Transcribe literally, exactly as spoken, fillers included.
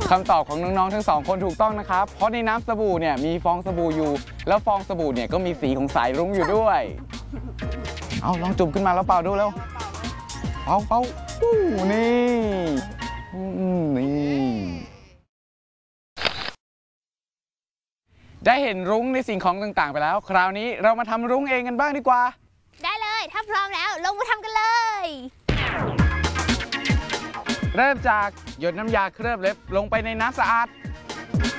คำตอบของน้องๆทั้งสองคนถูกต้องนะครับเพราะในน้ำสบู่เนี่ยมีฟองสบู่อยู่แล้วฟองสบู่เนี่ยก็มีสีของสายรุ้งอยู่ด้วยเอาลองจุ่มขึ้นมาแล้วเป่าดูแล้วเป่าเป่าอู้นี่นี่ได้เห็นรุ้งในสิ่งของต่างๆไปแล้วคราวนี้เรามาทำรุ้งเองกันบ้างดีกว่าได้เลยถ้าพร้อมแล้วลงมือทำกันเลยเริ่มจากหยดน้ำยาเคลือบเล็บลงไปในน้ำสะอาด